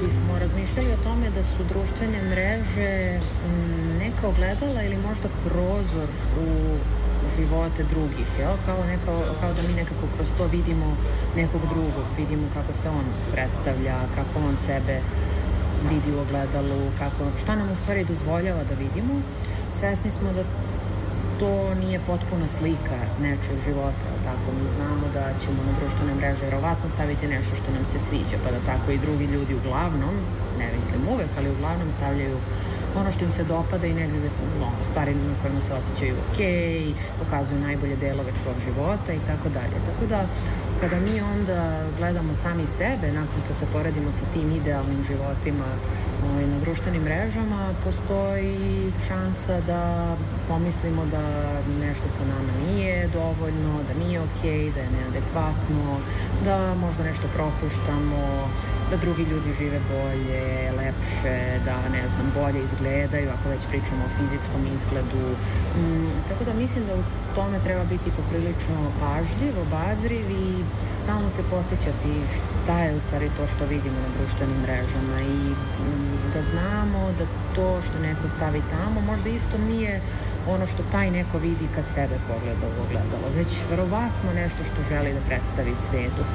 bismo razmišljali o tome da su društvene mreže neka ogledala ili možda prozor u živote drugih, jel? Kao da mi nekako kroz to vidimo nekog drugog, vidimo kako se on predstavlja, kako on sebe vidi u ogledalu, šta nam u stvari dozvoljava da vidimo. Svesni smo da to nije potpuna slika nečeg života, tako mi znamo da ćemo na društvene mreže verovatno staviti nešto što nam se sviđa, pa da tako i drugi ljudi uglavnom, ne mislim uvek, ali uglavnom stavljaju ono što im se dopada i negdje stvari na kojima se osjećaju okej, pokazuju najbolje delove svog života i tako dalje. Tako da, kada mi onda gledamo sami sebe, nakon što se poredimo sa tim idealnim životima na društvenim mrežama, postoji šansa da pomislimo da nešto sa nama nije dovoljno, da nije okej, da je neadekvatno, da možda nešto propuštamo, da drugi ljudi žive bolje, lepše, da, bolje izgledaju, ako već pričamo o fizičkom izgledu. Tako da mislim da u tome treba biti poprilično pažljiv, obazriv i stalno se podsjećati šta je u stvari to što vidimo na društvenim mrežama i da znamo da to što neko stavi tamo možda isto nije ono što taj neko vidi kad sebe pogleda u ogledalo, već verovatno nešto što želi da predstavi svetu.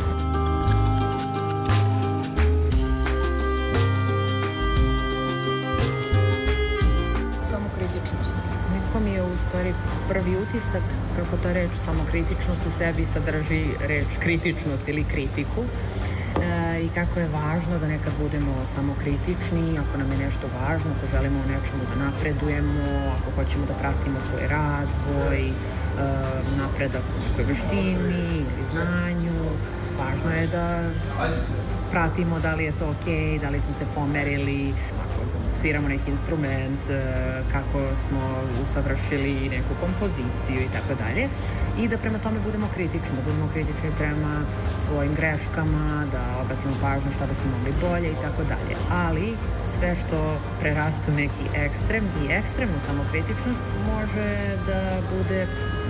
Samokritičnost. Neko mi je u stvari prvi utisak kako ta reč samokritičnost u sebi sadrži reč kritičnost ili kritiku i kako je važno da nekad budemo samokritični ako nam je nešto važno, ako želimo u nečemu da napredujemo, ako hoćemo da pratimo svoj razvoj, napredak u nekoj veštini ili znanju. Važno je da pratimo da li je to okej, da li smo se pomerili, ako sviramo neki instrument, kako smo usavršili neku kompoziciju i tako dalje. I da prema tome budemo kritični prema svojim greškama, da obratimo pažnju šta bismo mogli bolje i tako dalje. Ali sve što prerastu neki ekstrem i ekstremnu samokritičnost može da bude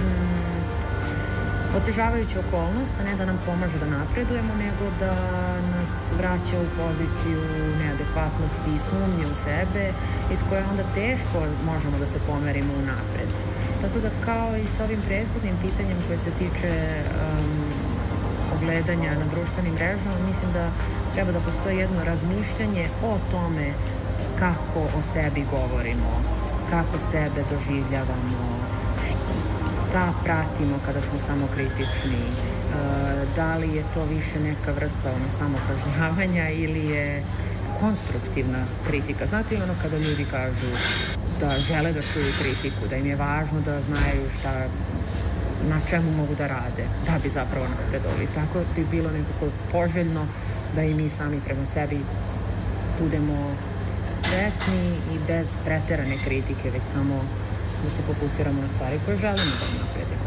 otežavajuća okolnost, a ne da nam pomaže da napredujemo, nego da nas vraća u poziciju neadekvatnosti i sumnje u sebe, iz koje onda teško možemo da se pomerimo u napred. Tako da kao i sa ovim prethodnim pitanjem koje se tiče ogledanja na društvenim mrežama, mislim da treba da postoji jedno razmišljanje o tome kako o sebi govorimo, kako sebe doživljavamo, šta pratimo kada smo samokritični, da li je to više neka vrsta samokažnjavanja ili je konstruktivna kritika. Znate ono kada ljudi kažu da žele da čuju kritiku, da im je važno da znaju na čemu mogu da rade, da bi zapravo napredovali. Tako bi bilo nekako poželjno da i mi sami prema sebi budemo svesni i bez preterane kritike, već samo da se fokusiramo na stvari koje želimo da napredimo.